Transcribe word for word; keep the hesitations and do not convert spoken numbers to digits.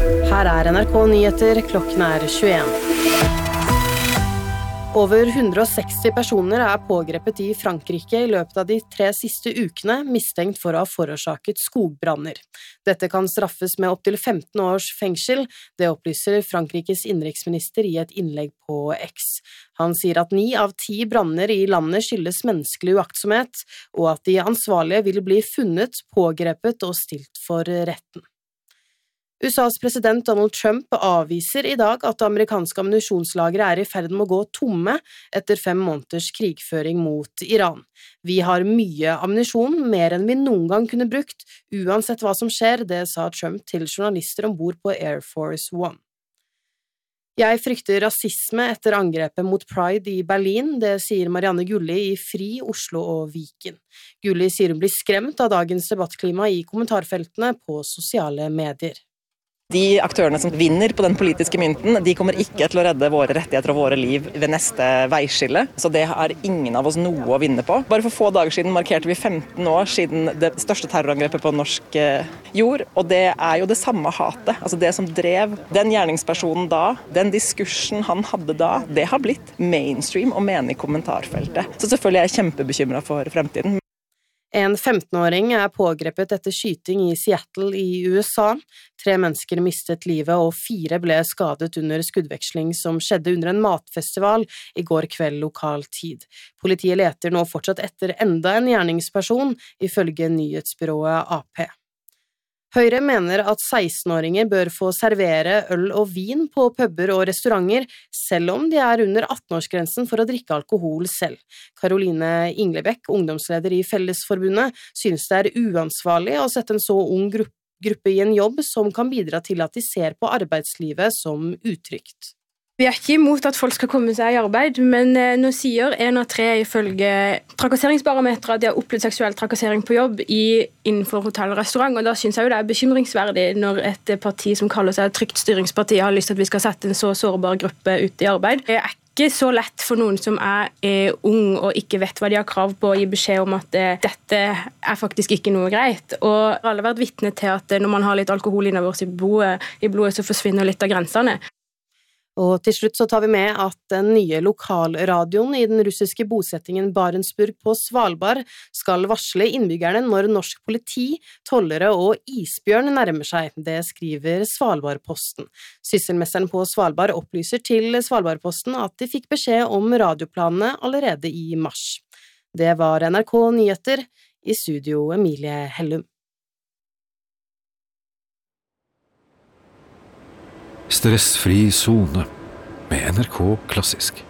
Her er N R K Nyheter, klokken er tjueen. Over hundre og seksti personer er pågrepet i Frankrike i løpet av de tre siste ukene, mistenkt for å ha forårsaket skogbranner. Dette kan straffes med opptil femten års fengsel, det opplyser Frankrikes innenriksminister i et innlegg på X. Han sier at ni av ti branner i landet skyldes menneskelig uaktsomhet, og at de ansvarlige vil bli funnet, pågrepet og stilt for retten. U S A's president Donald Trump avviser i dag at amerikanske ammunisjonslagre er i ferd med å gå tomme etter fem måneders krigføring mot Iran. Vi har mye ammunisjon, mer enn vi noen gang kunne brukt, uansett hva som skjer, det sa Trump til journalister ombord på Air Force One. Jeg frykter rasisme etter angrepet mot Pride i Berlin, det sier Marianne Gulli i Fri, Oslo og Viken. Gulli sier hun blir skremt av dagens debattklima i kommentarfeltene på sosiale medier. De aktørene som vinner på den politiske mynten, de kommer ikke til å redde våre rettigheter og våre liv ved neste veiskille, så det har ingen av oss noe å vinne på. Bare for få dager siden markerte vi femten år siden det største terrorangrepet på norsk jord, og det er jo det samme hatet, altså det som drev den gjerningspersonen da, den diskursen han hadde da, det har blitt mainstream og mener i kommentarfeltet. Så selvfølgelig er jeg kjempebekymret for fremtiden. En femtenåring er pågrepet etter skyting i Seattle i U S A. Tre mennesker mistet livet og fire ble skadet under skuddveksling som skjedde under en matfestival i går kveld lokal tid. Politiet leter nå fortsatt etter enda en gjerningsperson, ifølge nyhetsbyrået A P. Høyre mener at sekstenåringer bør få servere øl og vin på puber og restauranter, selv om de er under atten-årsgrensen for å drikke alkohol selv. Caroline Inglebekk, ungdomsleder i Fellesforbundet, synes det er uansvarlig å sette en så ung gruppe i en jobb som kan bidra til at de ser på arbeidslivet som utrygt. Vi er ikke imot at folk skal komme seg i arbeid, men nå sier en av tre ifølge trakasseringsbarometeret at de har opplevd seksuell trakassering på jobb i, innenfor hotell og restaurant, og da synes jeg jo det er bekymringsverdig når et parti som kaller seg et trygt styringsparti har lyst til at vi skal sette en så sårbar gruppe ut i arbeid. Det er ikke så lett for noen som er, er ung og ikke vet hva de har krav på å gi beskjed om at eh, dette er faktisk ikke noe greit. Og alle har vært vitne til at når man har litt alkohol innover i blodet, i blodet så forsvinner litt av grensene. Og til slutt så tar vi med at den nye lokalradioen i den russiske bosettingen Barentsburg på Svalbard skal varsle innbyggerne når norsk politi, tollere og isbjørn nærmer seg. Det skriver Svalbardposten. Sysselmesteren på Svalbard opplyser til Svalbardposten at de fikk beskjed om radioplanene allerede i mars. Det var N R K Nyheter, i studio Emilie Hellum. Stressfri zone med N R K Klassisk.